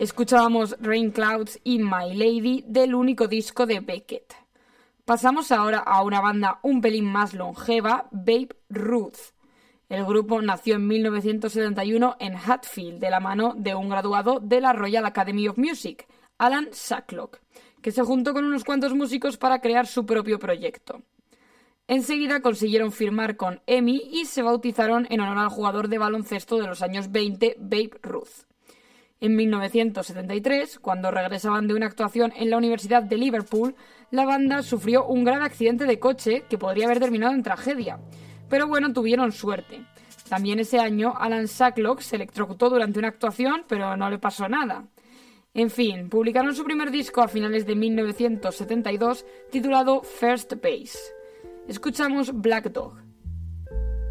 Escuchábamos Rain Clouds y My Lady del único disco de Beckett. Pasamos ahora a una banda un pelín más longeva, Babe Ruth. El grupo nació en 1971 en Hatfield de la mano de un graduado de la Royal Academy of Music, Alan Sacklock, que se juntó con unos cuantos músicos para crear su propio proyecto. Enseguida consiguieron firmar con EMI y se bautizaron en honor al jugador de baloncesto de los años 20, Babe Ruth. En 1973, cuando regresaban de una actuación en la Universidad de Liverpool, la banda sufrió un grave accidente de coche que podría haber terminado en tragedia. Pero bueno, tuvieron suerte. También ese año, Alan Sacklock se electrocutó durante una actuación, pero no le pasó nada. En fin, publicaron su primer disco a finales de 1972, titulado First Base. Escuchamos Black Dog.